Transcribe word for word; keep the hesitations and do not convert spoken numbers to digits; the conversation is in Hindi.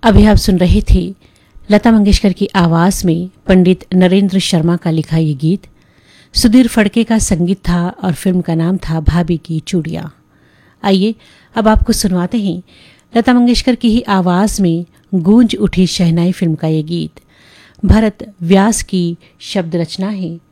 अभी आप सुन रहे थे लता मंगेशकर की आवाज में पंडित नरेंद्र शर्मा का लिखा ये गीत। सुधीर फड़के का संगीत था और फिल्म का नाम था भाभी की चूड़ियां। आइए अब आपको सुनवाते हैं लता मंगेशकर की ही आवाज में गूंज उठी शहनाई फिल्म का ये गीत। भरत व्यास की शब्द रचना है